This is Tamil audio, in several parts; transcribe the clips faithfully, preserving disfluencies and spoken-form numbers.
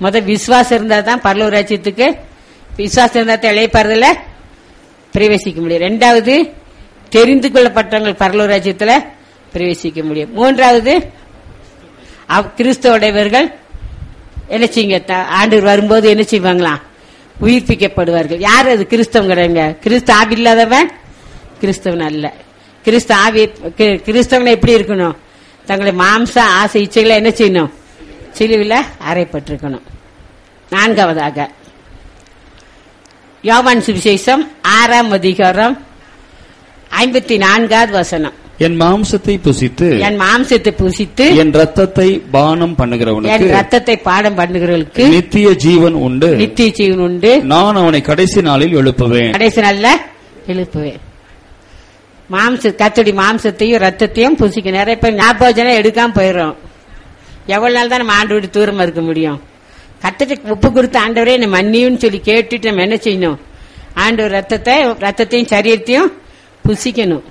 முத விசுவாசம் இருந்தா தான் பரலோக ராஜ்யத்துக்கு, விசுவாசம் இருந்தா தான் இளைப்பாறுதல பிரவேசிக்க முடியும். ரெண்டாவது, தெரிந்து கொள்ளப்பட்டவங்க பரலோக ராஜ்யத்துல பிரவேசிக்க முடியும். மூன்றாவது, கிறிஸ்தவடையவர்கள் என்ன செய்யுங்க, ஆண்டவர் வரும்போது என்ன செய்வாங்களாம், உயிர்ப்பிக்கப்படுவார்கள். யார் அது? கிறிஸ்தவம் கிடையாங்க. கிறிஸ்து ஆவி இல்லாதவன் கிறிஸ்தவன் அல்ல. கிறிஸ்து ஆவி, கிறிஸ்தவன் எப்படி இருக்கணும்? தங்களுடைய மாம்ச ஆசை இச்சைகளை என்ன செய்யணும், சிலுவையில் அறைப்பட்டிருக்கணும். நான்காவதாக யோவான் சுவிசேஷம் ஆறாம் அதிகாரம் ஐம்பத்தி நான்காவது வசனம். என் மாம்சத்தை புசித்து என் மாம்சத்தை புசித்து என் ரத்தத்தை பானம் பண்ணுகிறவனுக்கு என் ரத்தத்தை பானம் பண்ணுகிறவர்களுக்கு நித்திய ஜீவன் உண்டு, நித்திய ஜீவன் உண்டு. நான் அவனை கடைசி நாளில் எழுப்புவேன். கடைசி நாள்ல எழுப்புவேன். மாம்ச கத்தடி மாம்சத்தையும் ரத்தத்தையும் புசிக்க. நிறைய பேர் ஞாபகம் எடுக்காம போயிடும். எவ்வளவு நாள் தான் நம்ம ஆண்டு விட்டு தூரமா இருக்க முடியும்? கத்தட்டு உப்பு கொடுத்த ஆண்டவரே என்ன மன்னியும் சொல்லி கேட்டுட்டு நம்ம என்ன செய்யணும், ஆண்டவர் ரத்தத்தை ரத்தத்தையும் சரீரத்தையும் புசிக்கணும்.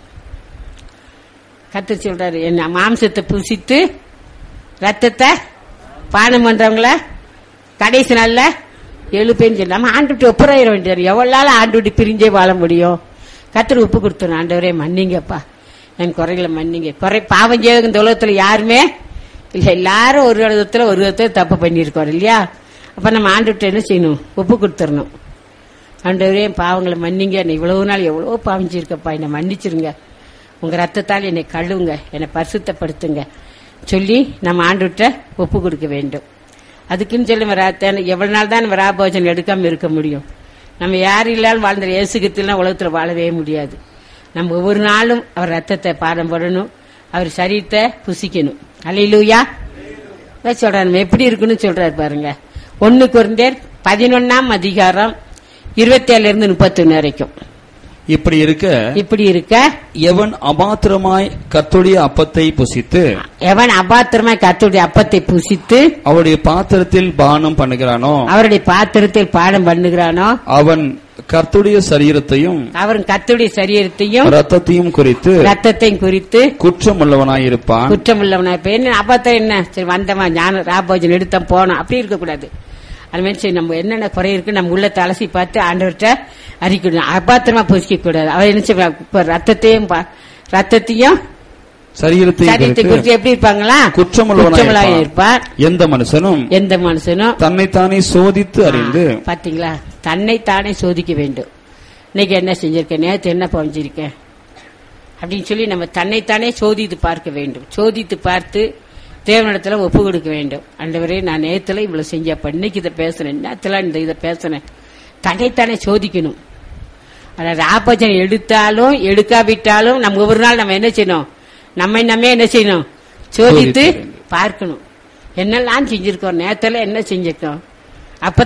கத்து சொல்றாரு, என்ன மாம்சத்தை புசித்து ரத்தத்தை பானம் பண்றவங்கள கடைசி நாள்ல எழுப்பேன்னு சொல்லி நம்ம ஆண்டு விட்டு ஒப்புராயிர வேண்டியது. எவ்வளவு நாள் ஆண்டு விட்டு பிரிஞ்சே வாழ முடியும்? கத்தர் உப்பு கொடுத்தோம், ஆண்டவரே மன்னிங்கப்பா, என் குறைகளை மன்னிங்க. குறை பாவம் செய்ய இந்த உலகத்துல யாருமே இல்ல, எல்லாரும் ஒரு விதத்துல ஒரு விதத்துல தப்பு பண்ணிருக்கோம் இல்லையா? அப்ப நம்ம ஆண்டு விட்டு என்ன செய்யணும், ஒப்பு கொடுத்துடணும். ஆண்டவரே பாவங்களை மன்னிங்க, என்னை இவ்வளவு நாள் எவ்வளவு பாவம் செய்யிருக்கப்பா, என்னை மன்னிச்சிருங்க, உங்க ரத்தத்தால் என்னை கழுவுங்க, என்னை பரிசுத்தப்படுத்துங்க சொல்லி நம்ம ஆண்டு விட்ட ஒப்பு கொடுக்க வேண்டும். அதுக்குன்னு சொல்லி எவ்வளவு நாள் தான் நம்ம ராபோஜனம் எடுக்காம இருக்க முடியும்? நம்ம யாரும் இல்லாலும் வாழ்ந்த இயேசுகத்திலாம் உலகத்துல வாழவே முடியாது. நம்ம ஒவ்வொரு நாளும் அவர் ரத்தத்தை பாடம் போடணும், அவர் சரீரத்தை புசிக்கணும். அல்லேலூயா சொல்றாரு. நம்ம எப்படி இருக்குன்னு சொல்றாரு பாருங்க. ஒன்னு கொரிந்தியர் பதினொன்னாம் அதிகாரம் இருபத்தி ஏழுல இருந்து முப்பத்தி ஒன்னு வரைக்கும். இப்படி இருக்க இப்படி இருக்க எவன் அபாத்திரமாய் கர்த்தருடைய அப்பத்தை புசித்து எவன் அபாத்திரமாய் கர்த்தருடைய அப்பத்தை புசித்து அவருடைய பாத்திரத்தில் பானம் பண்ணுகிறானோ அவருடைய பாத்திரத்தில் பானம் பண்ணுகிறானோ அவன் கர்த்தருடைய சரீரத்தையும் அவன் கர்த்தருடைய சரீரத்தையும் ரத்தத்தையும் குறித்து ரத்தத்தையும் குறித்து குற்றமுள்ளவனாய் இருப்பான். குற்றமுள்ளவனாய் இருப்பான். என்ன அபாத்திரம்? என்ன சரி வந்தவா ஞான ராபோஜன் எடுத்தோம் போனோம், அப்படி இருக்க கூடாது. அது மாதிரி சரி நம்ம என்னென்ன குறை இருக்கு நம்ம உள்ள அலசி பார்த்து ஆண்டவர்கிட்ட அறிக்கணும். அபாத்திரமா புசிக்க கூடாது. அவர் என்ன செய்வாங்க, ரத்தத்தையும் ரத்தத்தையும் சரீரத்தை குறித்து எப்படி இருப்பாங்களா, குற்றமுள்ளவனாய் இருப்பார். எந்த மனுஷனும் எந்த மனுஷனும் தன்னைத்தானே சோதித்து அறிந்து. பாத்தீங்களா, தன்னைத்தானே சோதிக்க வேண்டும். இன்னைக்கு என்ன செஞ்சிருக்கேன், நேற்று என்ன பஞ்சிருக்கேன் அப்படின்னு சொல்லி நம்ம தன்னைத்தானே சோதித்து பார்க்க வேண்டும். சோதித்து பார்த்து தேவனிடத்துல ஒப்பு கொடுக்க வேண்டும். ஆண்டவரே நான் நேத்துல இவ்வளவு செஞ்சப்ப இன்னைக்கு இதை பேசுறேன், நேத்துல இந்த இதை பேசுறேன். தன்னைத்தானே சோதிக்கணும். ஆனா ராபோஜனம் எடுத்தாலும் எடுக்காவிட்டாலும் நம்ம ஒவ்வொரு நாள் நம்ம என்ன செய்யணும், நம்ம நம்ம என்ன செய்யணும், சோதித்து பார்க்கணும். என்னெல்லாம் செஞ்சிருக்கோம், நேத்துல என்ன செஞ்சிருக்கோம். அப்ப